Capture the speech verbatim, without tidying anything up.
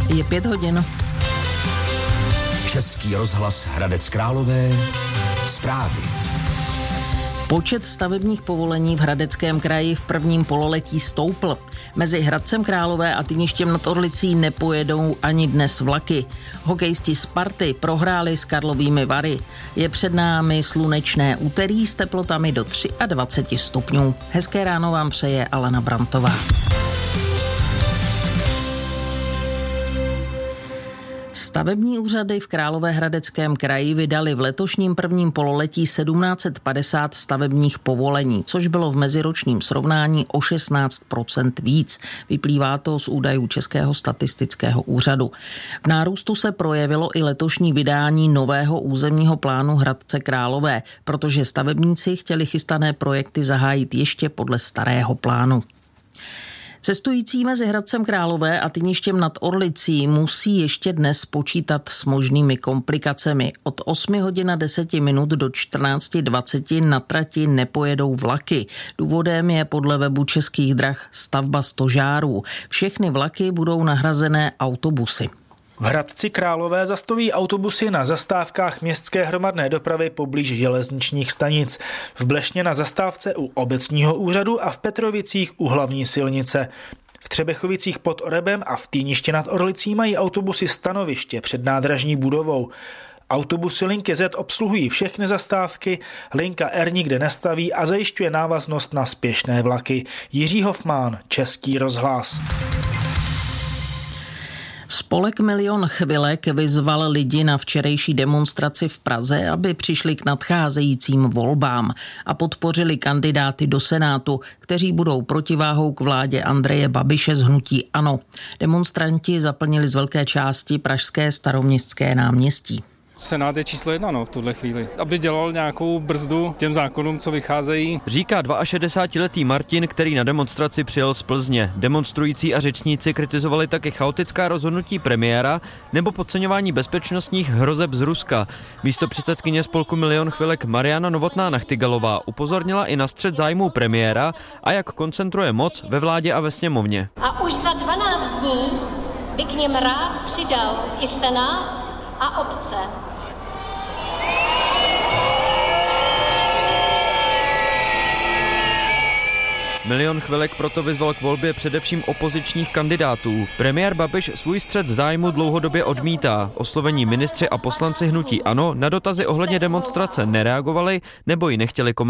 Je pět hodin. Český rozhlas Hradec Králové. Zprávy. Počet stavebních povolení v Hradeckém kraji v prvním pololetí stoupl. Mezi Hradcem Králové a Týništěm nad Orlicí nepojedou ani dnes vlaky. Hokejisti Sparty prohráli s Karlovými Vary. Je před námi slunečné úterý s teplotami do dvacet tři stupňů. Hezké ráno vám přeje Alena Brantová. Stavební úřady v Královéhradeckém kraji vydali v letošním prvním pololetí sedmnáct set padesát stavebních povolení, což bylo v meziročním srovnání o šestnáct procent víc. Vyplývá to z údajů Českého statistického úřadu. V nárůstu se projevilo i letošní vydání nového územního plánu Hradce Králové, protože stavebníci chtěli chystané projekty zahájit ještě podle starého plánu. Cestující mezi Hradcem Králové a Týništěm nad Orlicí musí ještě dnes počítat s možnými komplikacemi. Od osmi hodin a deseti minut do čtrnáct dvacet na trati nepojedou vlaky. Důvodem je podle webu Českých drah stavba stožárů. Všechny vlaky budou nahrazené autobusy. V Hradci Králové zastaví autobusy na zastávkách městské hromadné dopravy poblíž železničních stanic, v Blešně na zastávce u obecního úřadu a v Petrovicích u hlavní silnice. V Třebechovicích pod Orebem a v Týništi nad Orlicí mají autobusy stanoviště před nádražní budovou. Autobusy linky Z obsluhují všechny zastávky, linka R nikde nestaví a zajišťuje návaznost na spěšné vlaky. Jiří Hofmán, Český rozhlas. Spolek Milion chvilek vyzval lidi na včerejší demonstraci v Praze, aby přišli k nadcházejícím volbám a podpořili kandidáty do Senátu, kteří budou protiváhou k vládě Andreje Babiše z hnutí ANO. Demonstranti zaplnili z velké části pražské Staroměstské náměstí. Senát je číslo jedna no, v tuhle chvíli. Aby dělal nějakou brzdu těm zákonům, co vycházejí. Říká šedesátiletý Martin, který na demonstraci přijel z Plzně. Demonstrující a řečníci kritizovali taky chaotická rozhodnutí premiéra nebo podceňování bezpečnostních hrozeb z Ruska. Místopředsedkyně spolku Milion chvilek Mariana Novotná Nachtigalová upozornila i na střet zájmů premiéra a jak koncentruje moc ve vládě a ve sněmovně. A už za dvanáct dní by k něm rád přidal i Senát a obce. Milion chvilek proto vyzval k volbě především opozičních kandidátů. Premiér Babiš svůj střet zájmu dlouhodobě odmítá. Oslovení ministři a poslanci hnutí ANO na dotazy ohledně demonstrace nereagovali nebo ji nechtěli komentovat.